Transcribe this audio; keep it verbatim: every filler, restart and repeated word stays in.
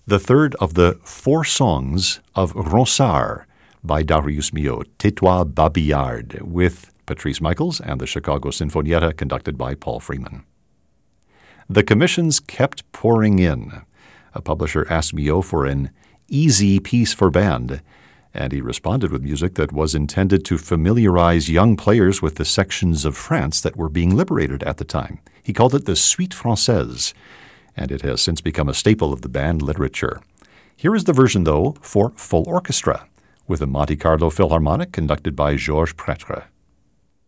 the third of the four songs of Ronsard by Darius Milhaud, Tais-toi, Babillarde, with Patrice Michaels and the Chicago Sinfonietta, conducted by Paul Freeman. The commissions kept pouring in. A publisher asked Milhaud for an easy piece for band, and he responded with music that was intended to familiarize young players with the sections of France that were being liberated at the time. He called it the Suite Française, and it has since become a staple of the band literature. Here is the version, though, for full orchestra, with the Monte Carlo Philharmonic conducted by Georges Prêtre.